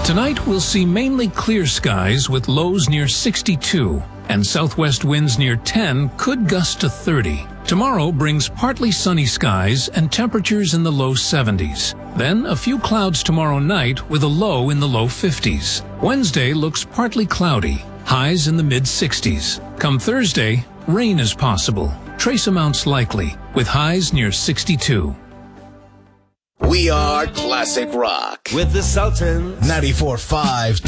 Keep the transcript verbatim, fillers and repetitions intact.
Tonight, we'll see mainly clear skies with lows near sixty-two, and southwest winds near ten could gust to thirty. Tomorrow brings partly sunny skies and temperatures in the low seventies. Then a few clouds tomorrow night with a low in the low fifties. Wednesday looks partly cloudy, highs in the mid sixties. Come Thursday, rain is possible, trace amounts likely, with highs near sixty-two. We are Classic Rock with the Sultans. ninety-four point five